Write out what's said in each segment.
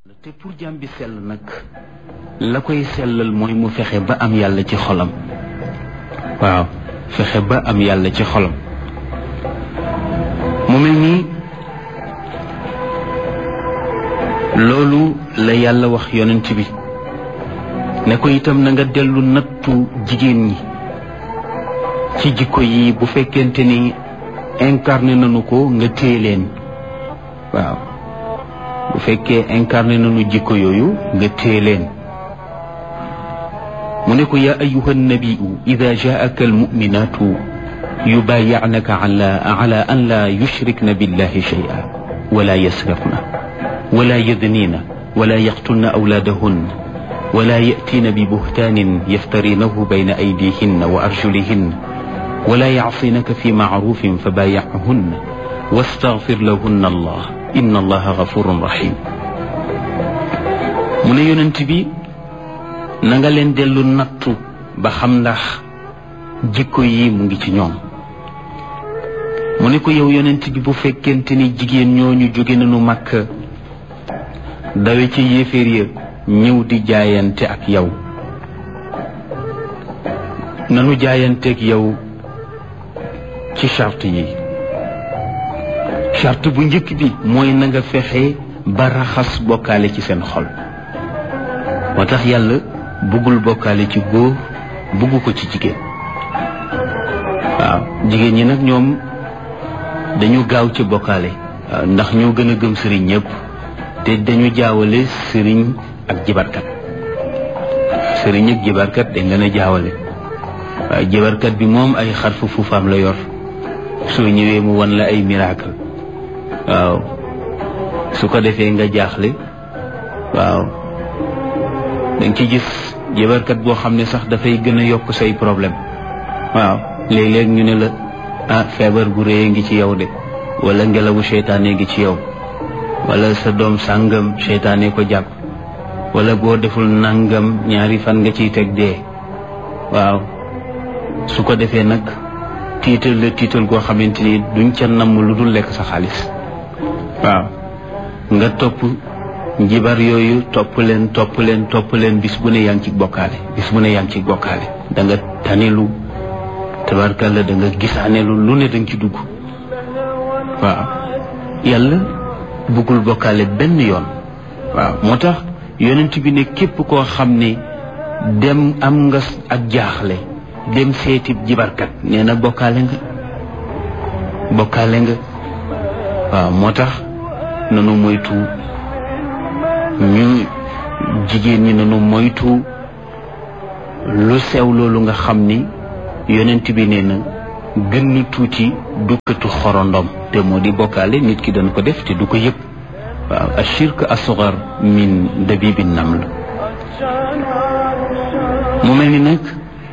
te pour jaam bi sell nag la koy sellal mooy mu fexe ba am yàlla ci xolam. waaw fexe ba am yàlla ci xolam. mu mel nii loolu la yàlla wax yonent bi ne ko itam na nga dellu nattu jigéen ñi ci jikko yi bu fekkente ni incarné nañu ko nga téye leen. waaw bu fekkee incarné nañu jikko yooyu nga téye leen. mu ne ko yaa ayuha nabiyu ida jaaka almuminatu yubayi'naka ala an la yushrikna billahi shay'a wala yasriqna wala yadnina wala yaqtulna awlaadahunna wala ya'tina bi buhtaanin yaftarinahu bayna aydihinna wa arjulihinna wala ya'sinaka fi ma'rufin fabayi'hunna wastaghfir lahunna allah inna allaha ghafurun rahim. mu ne yonent bi na nga leen dellu nattu ba xam ndax jikko yi mu ngi ci ñoom. mu ne ko yow yonent bi bu fekkente ni jigéen ñooñu jóge nañu Makka dawe ci yéeféer ya ñëw di jaayante ak yow nanu jaayanteeg yow ci charte yi. charte bu njëkk bi mooy na nga fexe ba raxas bokkaale ci seen xol. moo tax yàlla bëggul bokkaale ci góor bëggu ko ci jigéen. waaw jigéen ñi nag ñoom dañu gaaw ci bokkaale. waaw ndax ñoo gën a gëm sëriñ ñëpp te dañu jaawale sëriñ ak jibarkat. sëriñ ak jibarkat dañ leen a jaawale. waaye jibarkat bi moom ay xarfu fuufaam la yor soo ñëwee mu wan la ay miracle. waaw su ko defee nga jaaxle. waaw danga ci gis jibarkat boo xam ne sax dafay gën a yokk say problème. waaw léeg-léeg ñu ne la feebar bu rëy ngi ci yow de wala ngelawu seytaane ngi ci yow wala sa doom sàngam seytaane ko jàpp wala boo deful nàngam ñaari fan nga ciy teg dee. waaw su ko defee nag tiital la tiital goo xamante ni duñ ca namm lu dul lekk sa xaalis. waaw nga topp njibar yooyu topp leen bis bu ne yaa ngi ci bokkaale bis bu ne yaa ngi ci bokkaale. da nga tanelu tabarkalla da nga gisaanelu lu ne da nga ci dugg. waaw yàlla bëggul bokkaale benn yoon. waaw moo tax yonent bi ne képp koo xam ne dem am nga ak jaaxle dem seeti jibarkat nee na bokkaale nga. waaw moo tax nanu moytu ñu jigéen ñi nanu moytu lu sew loolu nga xam ni yonent bi nee na gën na tuuti dukkatu xorondom te moo di bokkaale nit ki dañ ko def te du ko yëg. waaw ashirk asghar min dabibi naml. mu mel ni nag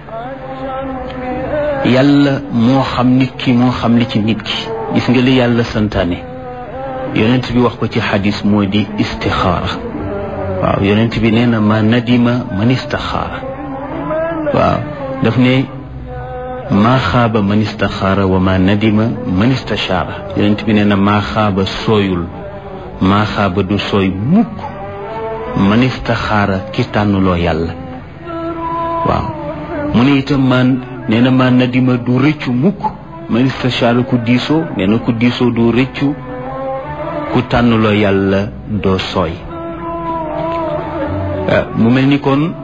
yàlla moo xam nit ki moo xam li ci nit ki. gis nga li yàlla santaane yonent bi wax ko ci xadis moo di istixaara. waaw yonent bi nee na ma nadima man istaxaara. waaw daf ne maa xaaba man istaxaara wa ma nadima man istachaara. yonent bi nee na maa xaaba sooyul maa xaaba du sooy mukk man istaxaara ki tànnuloo yàlla. waaw mu ne itam nee na maa nadima du rëccu mukk man istachaara ku diisoo nee na ku diisoo doo rëccu ku tànnuloo yàlla doo sooy. mu mel ni kon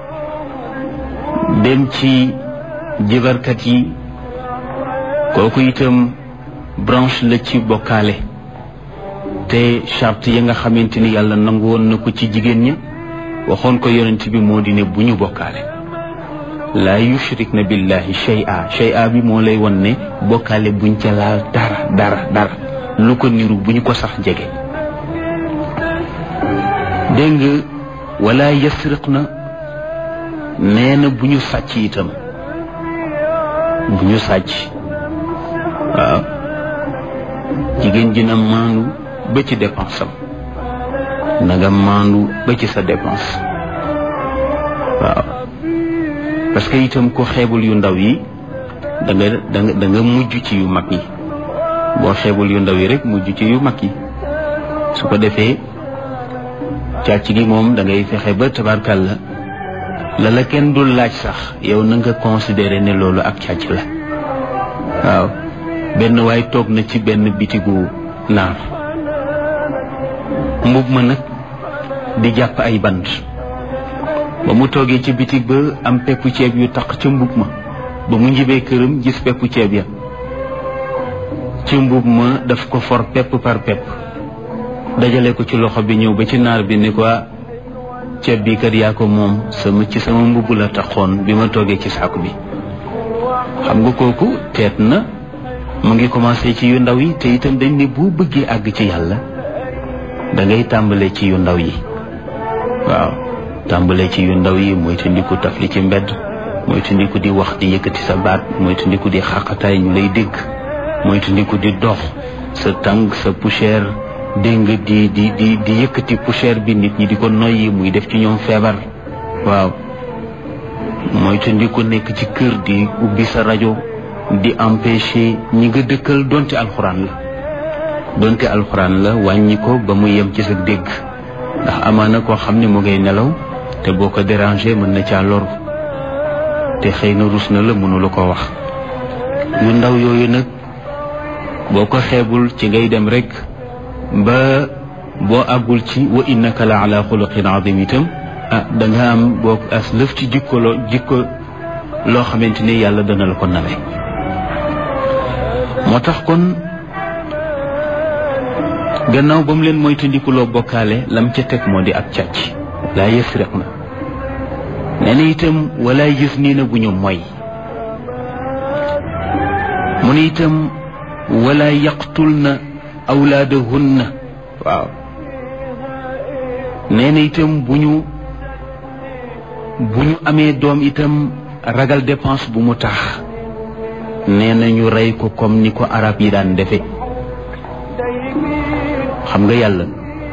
dem ci jibarkat yi kooku itam branche la ci bokkaale te charte yi nga xamante ni yàlla nangu woon na ko ci jigéen ñi waxoon ko yonent bi moo di ne bu ñu bokkaale. laa yushrikna billahi shay'a bi moo lay won ne bokkaale buñ ca laal dara lu ko niru bu ñu ko sax jege. dégg nga wala yasriqna nee na bu ñu sàcc itam bu ñu sàcc. waaw jigéen ji na maandu ba ci dépense am na nga maandu ba ci sa dépense. waaw parce que itam ko xeebul yu ndaw yi da nga mujj ci yu mag yi. boo xeebul yu ndaw yi rek mujj ci yu mag yi. su ko defee càcc gi moom da ngay fexe ba tabarkalla la kenn dul laaj sax yow na nga considéré ne loolu ak càcc la waaw benn waay toog na ci benn bitigu naar mbub ma nag di jàpp ay bant ba mu toogee ci bitig ba am peppu ceeb yu taq ca mbub ma ba mu njibee këram gis peppu ceeb ya ci mbub ma daf ko for pepp par pepp dajale ko ci loxo bi ñëw ba ci naar bi ni ko ceeb bi kat yaa ko moom ci sama mbubb la taxoon bi ma toogee ci saaku bi xam nga kooku teet na mu ngi commencé ci yu ndaw yi te itam dañ ne boo bëggee àgg ci yàlla da ngay tàmbalee ci yu ndaw yi waaw tàmbalee ci yu ndaw yi mooy tandiku tafli ci mbedd mooy tandiku di wax di yëkkati sa baat mooy tandiku di xaqataay ñu lay dégg mooy tandiku di dox sa tànk sa poussière dégg nga di yëkkati poussière bi nit ñi di ko noyyi muy def ci ñoom feebar waaw mooy tandiku nekk ci kër di ubbi sa rajo di empêcher ñi nga dëkkal donte alxuraan la wàññi ko ba mu yem ci sa dégg ndax amaana koo xam ne mu ngay nelaw te boo ko déranger mën na caa loru te xëy na rus na la mënula ko wax yu ndaw yooyu nag boo ko xeebul ci ngay dem rek ba boo àggul ci wa innaka la ala xuluqin azim itam da nga am boo as lëf ci jikko loo xamante ni yàlla dana la ko nawe moo tax kon gannaaw ba mu leen moytandikuloo bokkaale lam ca teg moo di ak càcc laa yasriq na nee na itam wala yës nii na bu ñu moy mu ne itam wala yaqtul na awlaadahunna waaw nee na itam bu ñu amee doom itam ragal dépense bu mu tax nee na ñu rey ko comme ni ko arab yi daan defe xam nga yàlla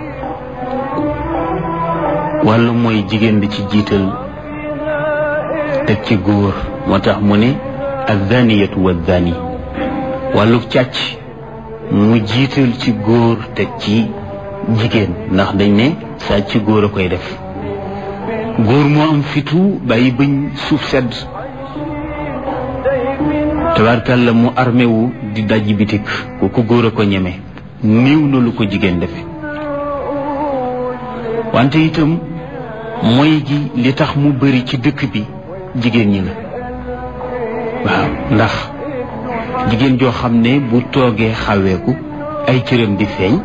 wàllu mooy jigéen di ci jiital teg ci góor moo tax mu ne azaniyatu wa zani wàllu càcc mu jiital ci góor teg ci jigéen ndax dañ ne sàcc góor a koy def góor moo am fitu bàyyi bañ suuf sedd tabarkalla mu armé wu di dajji bitik kooku góor a ko ñeme niiw na lu ko jigéen defe wante itam mooy gi li tax mu bari ci dëkk bi jigéen ñi la waaw ndax jigéen joo xam ne bu toogee xaweeku ay cëram di feeñ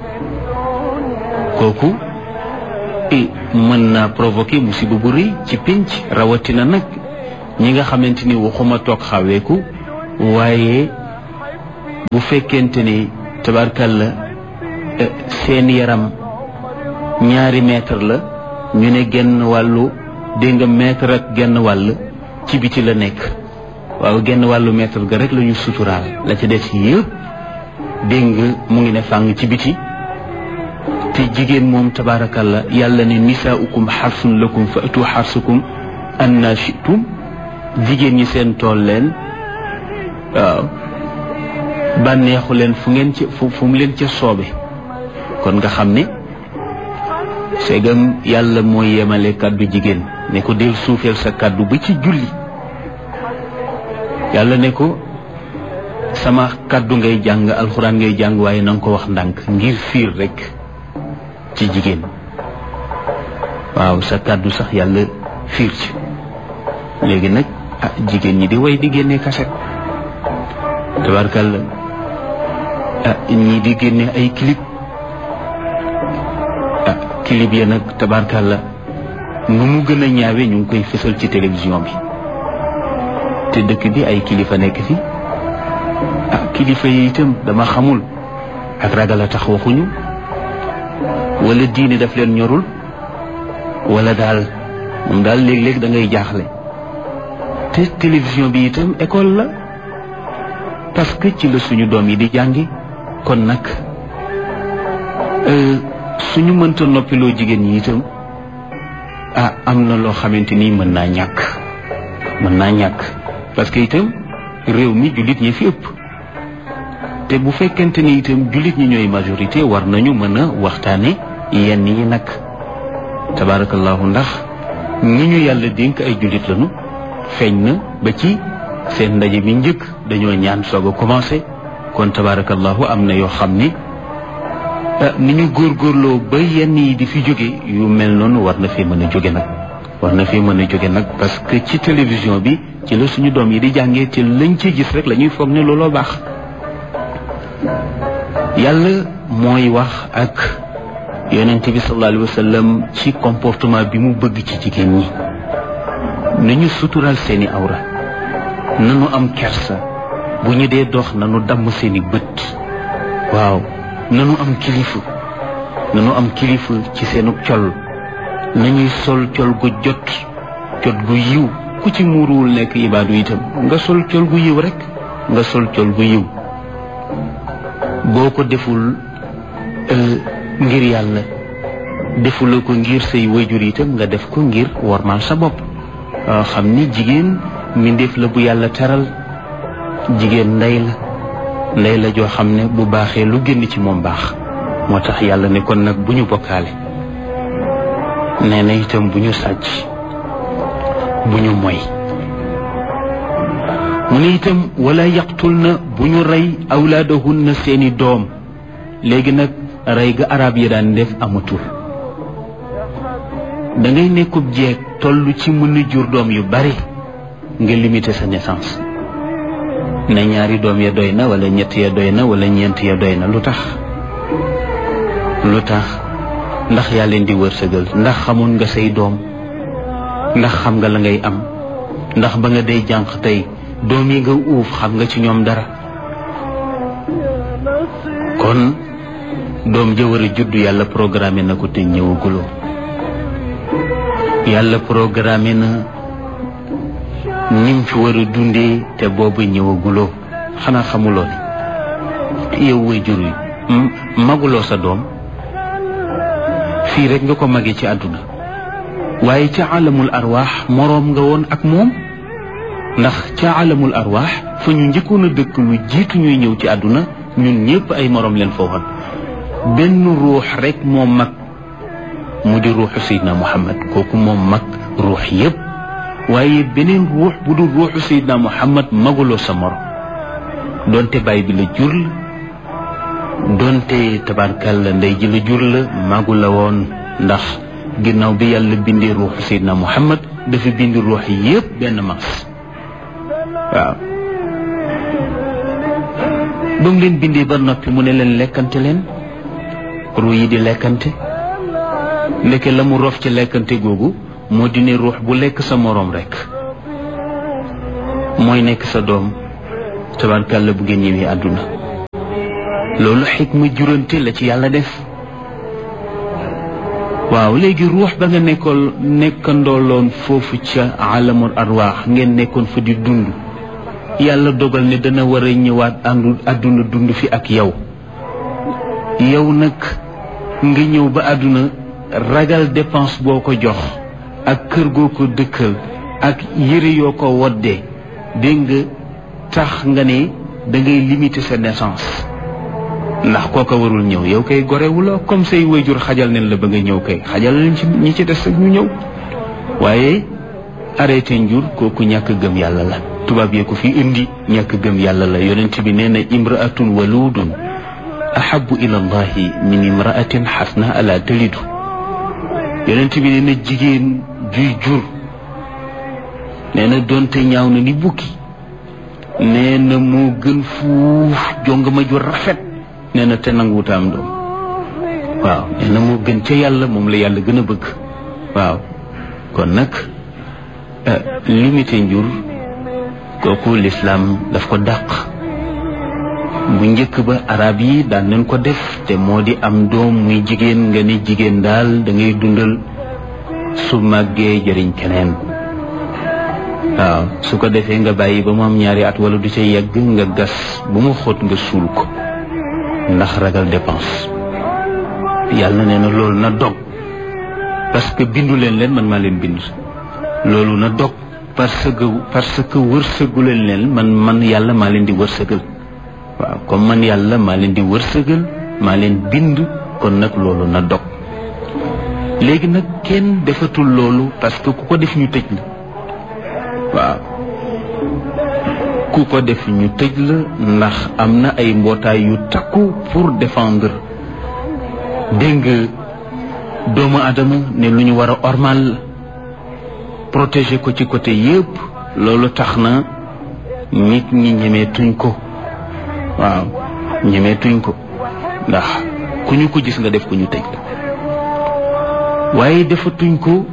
kooku mën naa provoquer musiba bu rëy ci pénc rawatina nag ñi nga xamante ni waxuma toog xaweeku waaye bu fekkente ni tabarkalla seen yaram 2 mètre la ñu ne genn wàllu dégg nga mètre ak genn wàll ci biti la nekk waaw genn wàllu mètre ga rek la ñu suturaal la ca des yëpp dégg nga mu ngi ne fàng ci biti te jigéen moom tabaarakalla yàlla ne nisaaukum xarsun lakum fa atu xarsukum anna shitum jigéen ñi seen tool leen waaw bànneexu leen fu mu leen ca soobe kon nga xam ne segam yàlla mooy yemale kàddu jigéen ne ko del suufeel sa kàddu ba ci julli yàlla ne ko sama kàddu ngay jàng alxuraan ngay jàng waaye na nga ko wax ndànk ngir fiir rek ci jigéen waaw sa kàddu sax yàlla fiir ci léegi nag jigéen ñi di way di génne kaset tabarkalla ñii di génne ay clip clip ya nag tabarkalla nu mu gën a ñaawe ñu ngi koy fësal ci télévision bi te dëkk bi ay kilifa nekk fi kilifa yi itam dama xamul ak ragal a tax waxuñu wala diine daf leen ñorul wala daal moom daal léeg-léeg da ngay jaaxle te télévision bi itam école la parce que ci la suñu doom yi di jàngi kon nag suñu mënta noppiloo jigéen ñi itam am na loo xamante ni mën naa ñàkk parce que itam réew mi jullit ñi fi ëpp te bu fekkente ni itam jullit ñi ñooy majorité war nañu mën a waxtaane yenn yi nag tabarakallahu ndax ñi ñu yàlla dénk ay jullit lañu feeñ na ba ci seen ndaje mi njëkk dañoo ñaan soog a commencé kon tabarakallahu am na yoo xam ni ni ñu góorgóorloo ba yenn yi di fi jóge yu mel noonu war na fi mën a jóge nag parce que ci télévision bi ci la suñu doom yi di jàngee te lañ ci gis rek la ñuy foog ne looloo baax. yàlla mooy wax ak yonent bi sallallahu alayhi wa sallam ci comportement bi mu bëgg ci jigéen ñi nañu sutural seeni awra nanu am kersa bu ñu dee dox nanu damm seeni bët waaw nanu am kilifa ci seenu col nañuy sol col gu jot gu yiw ku ci muuruwul nekk ibaadu itam nga sol col gu yiw rek boo ko deful ngir yàlla defuloo ko ngir say wayjur itam nga def ko ngir wormaal sa bopp xam ni jigéen mbindeef la bu yàlla teral jigéen ndey la joo xam ne bu baaxee lu génn ci moom baax moo tax yàlla ne kon nag bu ñu bokkaale nee na itam bu ñu sàcc bu ñu moy mu ne itam wala yaqtul na bu ñu rey awlaadahunna seeni doom léegi nag rey ga arab yi daan def amatul da ngay nekkub jeeg toll ci mën a jur doom yu bari nga limité sa naissance ne ñaari doom ya doy na wala ñett ya doy na wala ñeent ya doy na lu tax ndax yaa leen di wërsëgal ndax xamoon nga say doom ndax xam nga la ngay am ndax ba nga day jànq tey doom yi nga uuf xam nga ci ñoom dara kon doom ja war a judd yàlla programmé na ko te ñëwaguloo yàlla programmé na nim fi war a dundee te boobu ñëwaguloo xanaa xamuloo ne yow way jur yi maguloo sa doom fii rek nga ko magee ci àdduna waaye ca alamul arwaax moroom nga woon ak moom ndax ca alamul arwaax fa ñu njëkkoon a dëkk lu jiitu ñuy ñëw ci àdduna ñun ñëpp ay moroom leen foofoon benn ruux rek moo mag mu di ruuxu Seydina Muhammad kooku moom mag ruux yëpp waaye beneen ruux bu dul ruuxu Seydina Muhammad maguloo sa morom donte baay bi la jur la donte tabarkalla ndey ji la jur la magu la woon ndax ginnaaw bi yàlla bindee ruuxu Seydina Muhammad dafa bindi ruux yëpp benn mas waaw ba mu leen bindee ba noppi mu ne leen lekkante leen ruux yi di lekkante ndeke la mu rof ci lekkante googu moo di ne ruux bu lekk sa moroom rek mooy nekk sa doom tabarkalla bu ngeen ñëwee àdduna loolu xikma jurante la ci yàlla def waaw léegi ruux ba nga nekkandooloon foofu ca alamul arwaax ngeen nekkoon fa di dund yàlla dogal ne dana war a ñëwaat àdduna dund fi ak yow nag nga ñëw ba àdduna ragal dépense boo ko jox ak kër goo ko dëkkal ak yére yoo ko woddee dégg nga tax nga ne da ngay limiter sa naissance ndax kooka warul ñëw yow kay gorewuloo comme say wayjur xajal nañ la ba nga ñëw kay xajal nañ ci ñi ci des ak ñu ñëw waaye arrêté njur kooku ñàkk gëm yàlla la tubaab yee ko fi indi ñàkk gëm yàlla la yonent bi nee na imraatun waludun ahabu ila allahi min imraatin xasna ala talidu yonent bi nee na jigéen juy jur nee na doonte ñaaw na ni bukki nee na moo gën fuuf jongama ju rafet nee na te nanguwuta am doom waaw nee na moo gën ca yàlla moom la yàlla gën a bëgg waaw kon nag limité njur kooku lislaam daf ko dàq bu njëkk ba arab yi daan nañ ko def te moo di am doom muy jigéen nga ni jigéen daal da ngay dundal su màggee jëriñ keneen waaw su ko defee nga bàyyi ba mu am ñaari at wala du ca yegg nga gas bu mu xóot nga suul ko ndax ragal dépense yàlla nee na loolu na dog parce que bindu leen man maa leen bind loolu na dog parce que wërsëgu leen man yàlla maa leen di wërsëgal waaw comme man yàlla maa leen di wërsëgal maa leen bind kon nag loolu na dog léegi nag kenn defatul loolu parce que ku ko def ñu tëj la waaw ku ko def ñu tëj la ndax am na ay mbootaay yu takku pour défendre dégg nga doomu aadama ne lu ñu war a ormal protéger ko ci côté yépp loolu tax na nit ñi ñemeetuñ ko waaw ñemeetuñ ko ndax ku ñu ko gis nga def ko ñu tëj la waaye defatuñ ko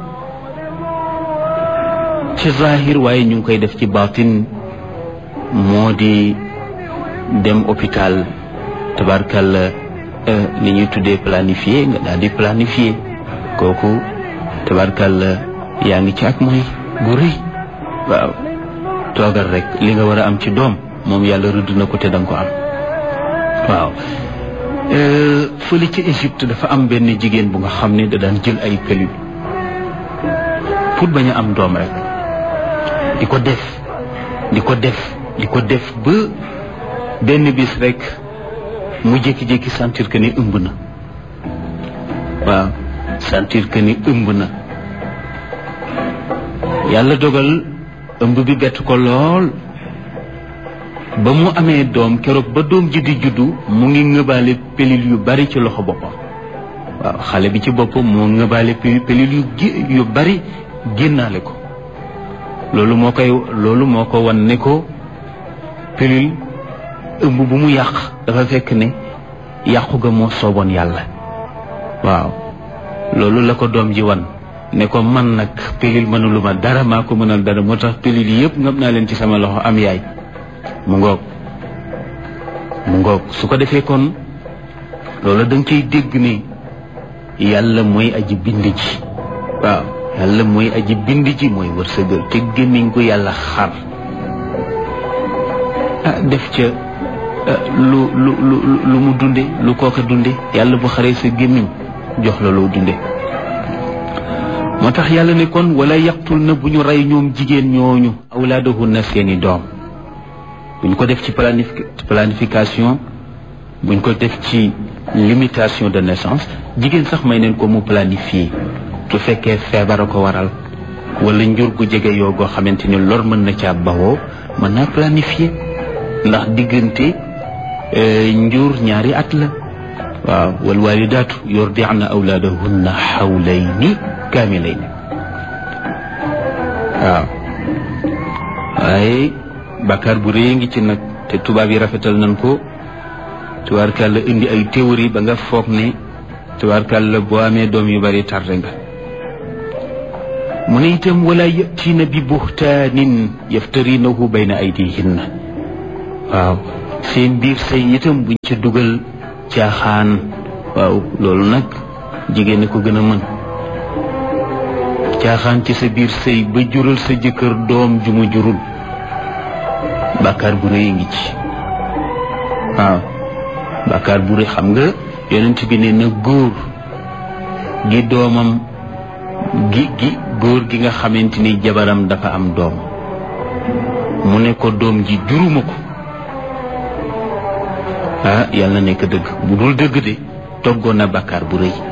ci zahir waaye ñu ngi koy def ci baatin moo di dem hôpital tabarkalla li ñuy tuddee planifié nga daal di planifié kooku tabarkalla yaa ngi ci ak mooy bu rëy waaw toogal rek li nga war a am ci doom moom yàlla rëdd na ko te danga ko am waaw fële ci Égypte dafa am benn jigéen bu nga xam ne da daan jël ay pilule pour bañ a am doom rek di ko def ba benn bis rek mu jékki-jékki sentir que ni ëmb na waaw sentir que ni ëmb na yàlla dogal ëmb bi bett ko lool ba mu amee doom keroog ba doom ji di juddu mu ngi ngëbaale pilule yu bari ci loxo boppam waaw xale bi ci boppam moo ngëbaale pilule yu bari génnaale ko loolu moo ko wan ne ko pilule ëmb bu mu yàq dafa fekk ne yàqu ga moo sooboon yàlla waaw loolu la ko doom ji wan ne ko man nag pilule mënuluma dara maa ko mënal dara moo tax pilule yi yëpp ngëb naa leen ci sama loxo am yaay mu ngoog su ko defee kon loolu da nga ciy dégg ne yàlla mooy aji bind ji waaw yàlla mooy aji bind ji mooy wërsëgal te gémmiñ ko yàlla xar def ca lu mu dunde lu kooka dunde yàlla bu xaree sa gémmiñ jox la loo dunde moo tax yàlla ne kon wala yaqtul na bu ñu rey ñoom jigéen ñooñu awlaadahunna seeni doom buñ ko def ci planification buñ ko def ci limitation de naissance jigéen sax may neen ko mu planifier su fekkee feebar a ko waral wala njur gu jege yoo goo xamante ni lor mën na caa bawoo mën naa planifier ndax diggante njur ñaari at la waaw wal walidaatu yurdi'na awlaadahunna hawlayni kaamilayni waaw waaye bàkkaar bu rëy ngi ci nag te tubaab yi rafetal nañ ko tubaarkàlla indi ay théorie ba nga foog ne tubaarkàlla boo amee doom yu bari tardé nga mu ne itam wala yatiina bi buhtaanin yaftarinahu bayna aydihinna waaw seen biir sëy itam buñ ca dugal caaxaan waaw loolu nag jigéen ko gën a mën caaxaan ci sa biir sëy ba jural sa jëkkër doom ju mu jurul bàkkaar bu rëy ngi ci waaw bàkkaar bu rëy xam nga yonent bi ne na góor gi doomam góor gi nga xamante ni jabaram dafa am doom mu ne ko doom ji juruma ko yàlla na nekk dëgg bu dul dëgg de toggoon na bàkkaar bu rëy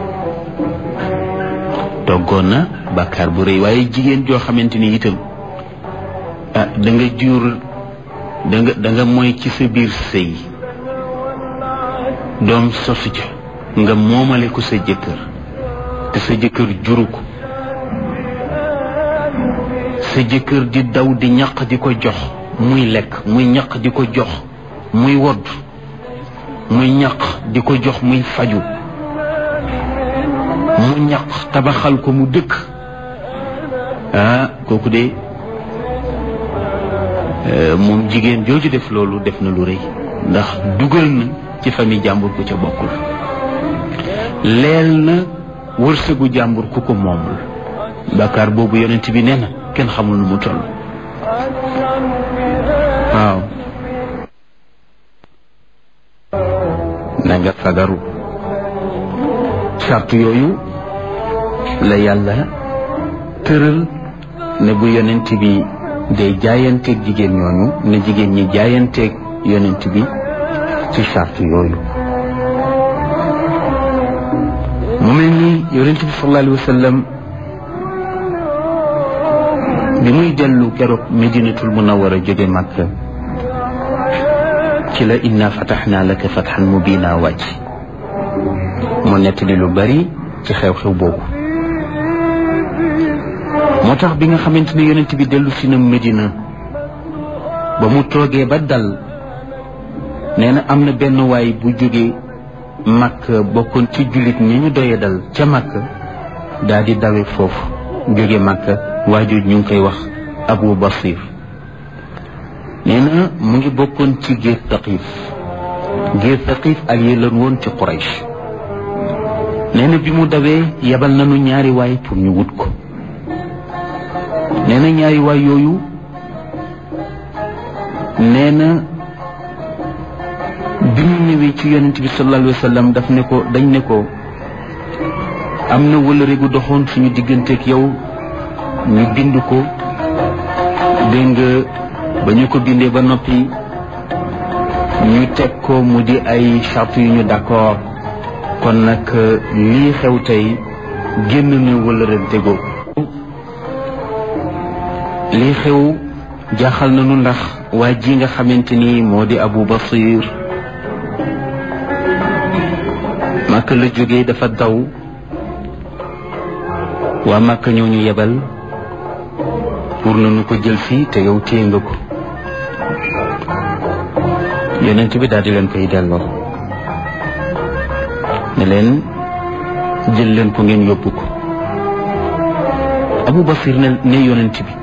waaye jigéen joo xamante ni itam da nga jur da nga mooy ci sa biir sëy doom sosu ca nga moomale ko sa jëkkër te sa jëkkër juru ko sa jëkkër di daw di ñaq di ko jox muy lekk muy ñaq di ko jox muy wodd muy ñaq di ko jox muy faju mu ñaq tabaxal ko mu dëkk kooku de moom jigéen jooju def loolu def na lu rëy ndax dugal na ci famille jàmbur ku ca bokkul leel na wërsëgu jàmbur ku ko moomul bàkkaar boobu yonent bi nee na kenn xamul nu mu toll waaw na nga fagaru sart yooyu la yàlla tëral ne bu yonent bi day jaayanteeg jigéen ñooñu ne jigéen ñi jaayanteeg yonent bi ci charte yooyu mu mel ni yonent bi sallallahu alayhi wa sallam bi muy dellu keroog Medinatul Munawwara jóge Makka ci la inna fataxnaa laka fatxan mubiina wàcc mu nettali lu bari ci xew-xew boobu. moo tax bi nga xamante ne yonent bi dellu si na Medina ba mu toogee ba dal nee na am na benn waay bu jóge Makka bokkoon ci jullit ñi ñu doye dal ca Makka daal di dawe foofu jóge Makka waajur ñu ngi koy wax Abu Basir nee na mu ngi bokkoon ci giir Taqif ak yëlan woon ci Quraysh. nee na bi mu dawee yebal nañu ñaari waay pour ñu wut ko. nee na ñaari waay yooyu nee na bi mu ñëwee ci yonent bi sallallahu alayhi wa sallam daf ne ko dañ ne ko am na wëllëre gu doxoon suñu digganteeg yow ñu bind ko dégg nga ba ñu ko bindee ba noppi ñu teg ko mu di ay charte yu ñu d'accord kon nag lii xew tey génn na wëllërante googu. lii xew jaaxal nañu ndax waa ji nga xamante ni moo di Abu Basir Makka la jógee dafa daw waa Makka ñoo ñu yebal pour nañu ko jël fii te yow téye nga ko. yonent bi daal di leen koy delloo ne leen jël leen ko ngeen yóbbu ko. Abu Basir ne yonent bi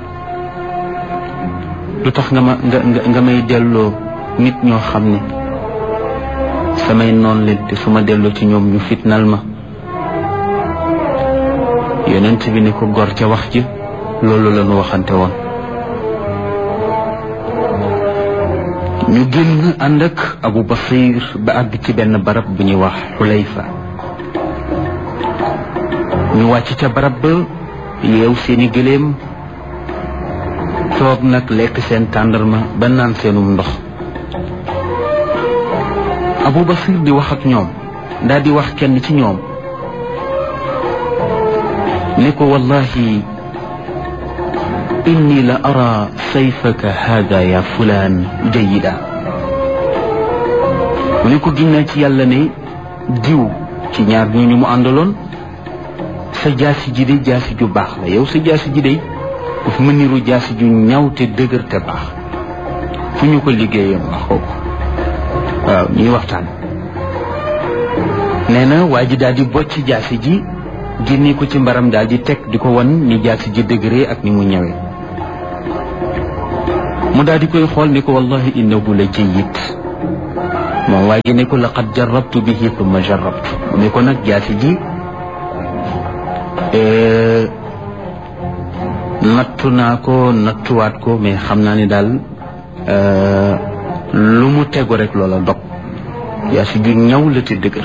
lu tax nga may delloo nit ñoo xam ne samay noon leen te su ma delloo ci ñoom ñu fitnal ma. yonent bi ni ko gor ca wax ji loolu la ñu waxante woon. ñu génn ànd ak Abu Basir ba àgg ci benn barab bu ñuy wax Xulayfa. ñu wàcc ca barab ba yeew seeni gëléem toog nag lekk seen tàndarma ba naan seenum ndox. Abu Basir di wax ak ñoom daal di wax kenn ci ñoom ne ko wallahi inni la ara sayfaka hada ya fulaan jayida. mu ne ko ginnaaw ci yàlla ne diw ci ñaar ñooñu mu àndaloon sa jaasi ji de jaasi ju baax la yow sa jaasi ji de daf ma niru jaasi ju ñaw te dëgër te baax fu ñu ko liggéeyam waxoo ko. waaw ñuy waxtaan nee na waa ji daal di bocc jaasi ji génne ko ci mbaram daal di teg di ko wan ni jaasi ji dëgëree ak ni mu ñëwee. mu daal di koy xool ni ko wallahi innahu la jayyid. moom waa ji ne ko laqad jarrabtu bihi thumma jarrabtu. mu ne ko nag jaasi ji nattu naa ko nattuwaat ko mais xam naa ni daal lu mu tegu rek loola dog. jaasi ju ñaw la te dëgër.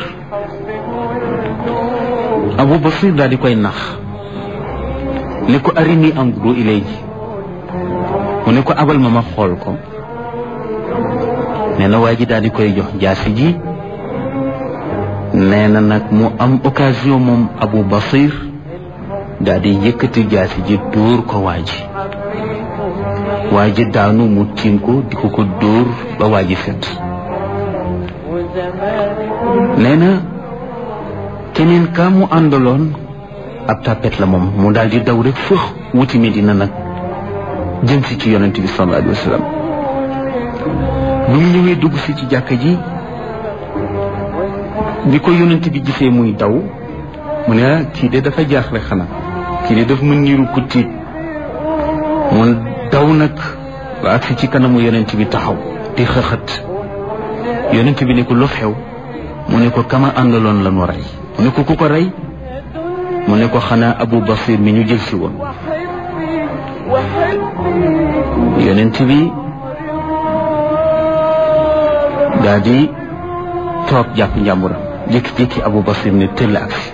Abu Basir daal di koy nax ne ko arini anzuru ilayhi. mu ne ko abal ma xool ko. nee na waa ji daal di koy jox jaasi ji. nee na nag mu am occasion moom Abu Basir daal di yëkkati jaasi ji dóor ko waa ji. waa ji daanu mu tiim ko di ko dóor ba waa ji fet. nee na keneen ka mu àndaloon ab tapet la moom mu daal di daw rek fëx wuti Medina nag jëm si ci yonent bi sallallahu alayhi wa sallam. bu mu ñëwee dugg si ci jàkka ji bi ko yonent bi gisee muy daw mu ne kii de dafa jaaxle xanaa kii de daf mën niru ku tiit. mu daw nag ba agsi ci kanamu yonent bi taxaw di xëxët. yonent bi ne ko lu xew. mu ne ko kama àndaloon la nu rey. mu ne ko ku ko rey. mu ne ko xanaa Abu Basir mi ñu jël si woon. yonent bi daa di toog jàpp njàmburam jékki-jékki Abu Basir ne tëll agsi.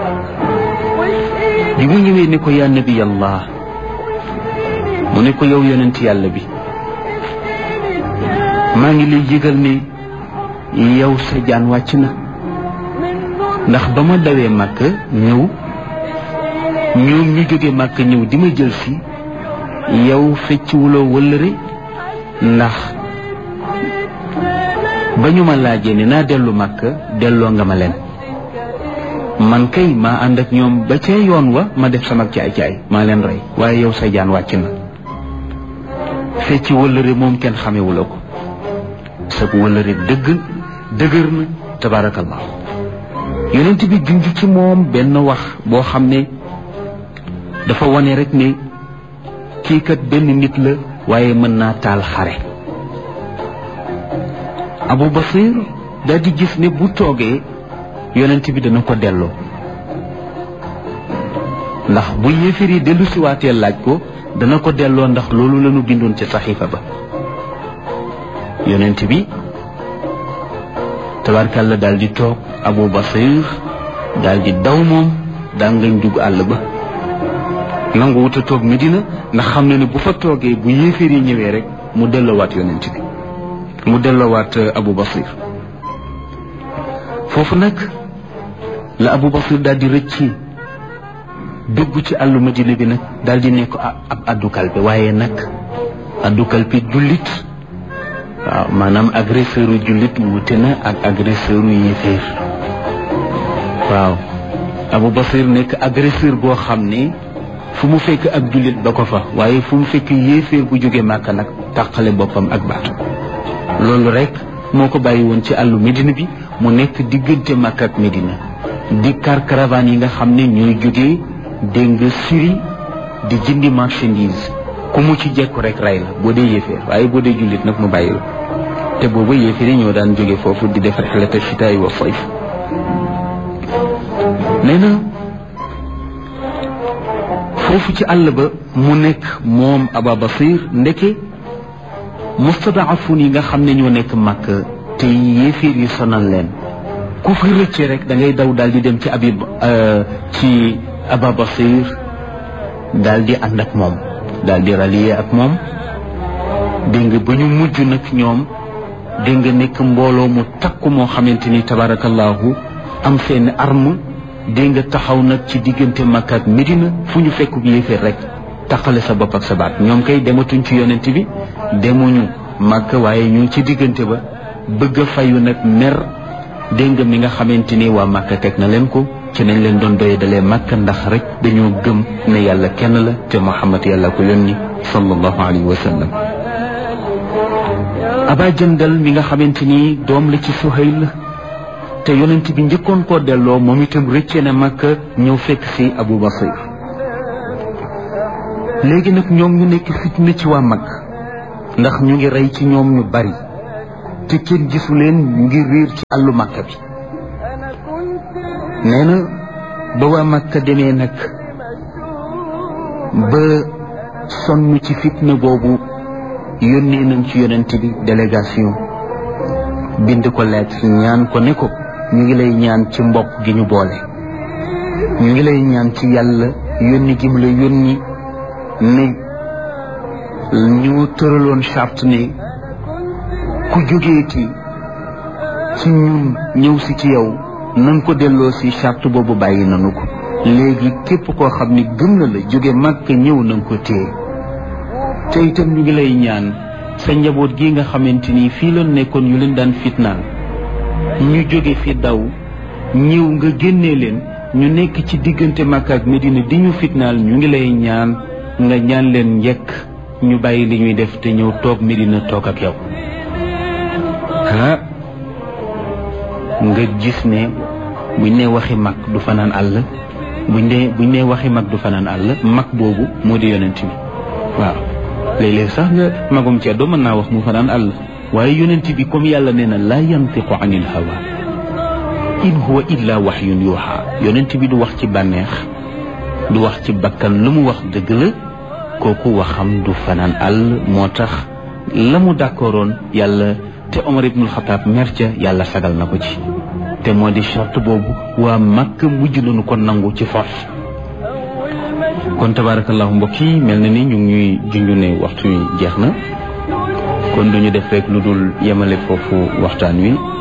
bi mu ñëwee ne ko yaa nabiyallah. mu ne ko yow yonent yàlla bi maa ngi lay yëgal ne yow sa jaan wàcc na. ndax ba ma dawee Makka ñëw ñoom ñu jóge Makka ñëw di ma jël si yow fecciwuloo wëllëre ndax ba ñu ma laajee ne naa dellu Makka delloo nga ma leen man kay maa ànd ak ñoom ba ca yoon wa ma def sama caay-caay maa leen rey waaye yow sa jaan wàcc na fecci wëllëre moom kenn xamewula ko sa wëllëre dëgër na tabaarakallah yonent bi junj ci moom benn wax boo xam ne dafa wane rek ne kii kat benn nit la waaye mën naa taal xare Abu Basir daal di gis ne bu toogee yonent bi dana ko delloo ndax bu yéefar yi dellu siwaatee laaj ko dana ko delloo ndax loolu lañu bindoon ci saxiifa ba yonent bi tabarkalla daal di toog Abu Basir daal di daw moom daa ngañ dugg àll ba nangu wut a toog Medina ndax xam na ne bu fa toogee bu yéefar yi ñëwee rek mu delloowaat yonent bi mu delloowaat Abu Basir foofu nag la Abu Basir daal di rëcci dugg ci àllu Madina bi nag daal di nekk ab addu kalpe waaye nag addu kalpe jullit waaw maanaam agresseur u jullit wute na ak agresseur u yéeféer waaw Abu Basir nekk agresseur boo xam ne fu mu fekk ab jullit ba ko fa waaye fu mu fekk yéeféer bu jóge Màkka nag tàqale boppam ak baatu loolu rek moo ko bàyyi woon ci àllu Medina bi mu nekk diggante Makka ak Medina di car caravane yi nga xam ne ñooy jógee dégg nga Syrie di jëndi marchandise ku mu ci jekku rek rey la boo dee yéeféer waaye boo dee jullit nag mu bàyyi la te boobu yéeféer yi ñoo daan jóge foofu di def rexlata chitaay wa sayf nee na foofu ci àll ba mu nekk moom Aba Basir ndeke mustadaafun yi nga xam ne ñoo nekk Makka te yéeféer yi sonal leen ku fi rëcce rek da ngay daw daal di dem ci Aba Basir daal di ànd ak moom daal di rallier ak moom dégg nga ba ñu mujj nag ñoom dégg nga nekk mbooloo mu takku moo xamante ni tabarakallahu am seen arme dégg nga taxaw nag ci diggante Makka ak Medina fu ñu fekk yéeféer rek taqale sa bopp ak sa baat ñoom kay dematuñ ci yonent bi demuñu Makka waaye ñu ngi ci diggante ba bëgg a fayu nag mer dégg nga mi nga xamante ni waa Makka teg na leen ko ci nañ leen doon doye dalee Makka ndax rek dañoo gëm ne yàlla kenn la te Muhammad yàlla ko yónni sallallahu alayhi wa sallam Aba Jandal mi nga xamante ni doom la ci Suhayl te yonent bi njëkkoon koo delloo moom itam rëcce na Makka ñëw fekk si Abu Basir léegi nag ñoom ñu nekk fitna ci waa Makka ndax ñu ngi rey ci ñoom ñu bari te kenn gisu leen ñu ngi réer ci àllu Makka bi nee na ba waa Makka demee nag ba sonn ci fitna boobu yónnee nañ ci yonent bi délégation bind ko lettre ñaan ko ne ko ñu ngi lay ñaan ci mbokk gi ñu boole ñu ngi lay ñaan ci yàlla yónni gi mu la yónni ne ñu tëraloon charte ne ku jógeeti ci ñun ñëw si ci yow nan ko delloo si charte boobu bàyyi nanu ko léegi képp koo xam ne gëm na la jóge Makka ñëw na nga ko téye te itam ñu ngi lay ñaan sa njaboot gi nga xamante ni fii la nekkoon ñu leen daan fitnaal ñu jóge fi daw ñëw nga génnee leen ñu nekk ci diggante Makka ak Medina di ñu fitnaal ñu ngi lay ñaan nga ñaan leen njëkk ñu bàyyi li ñuy def te ñëw toog Medina toog ak yow nga gis ne buñ ne waxi mag du fanaan àll buñ ne waxi mag du fanaan àll mag boobu moo di yonent bi waaw léeg-léeg sax nga magum ceddo mën naa wax mu fanaan àll waaye yonent bi comme yàlla nee na laa yantiqu anil hawa in huwa illa wahyun yuha yonent bi du wax ci bànneex du wax ci bakkan lu mu wax dëgg la kooku waxam du fanaan àll moo tax la mu d'accordoon yàlla te Omar ibnul Xataab mer ca yàlla sagal na ko ci te moo di charte boobu waa Makka mujj nañu ko nangu ci force kon tabarakallahu mbokk yi mel na ni ñu ngi ñuy junju ne waxtu wi jeex na kon duñu def rek lu dul yemale foofu waxtaan wi